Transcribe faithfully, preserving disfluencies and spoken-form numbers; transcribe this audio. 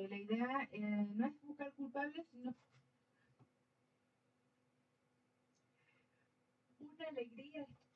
la idea eh, no es buscar culpables, sino una alegría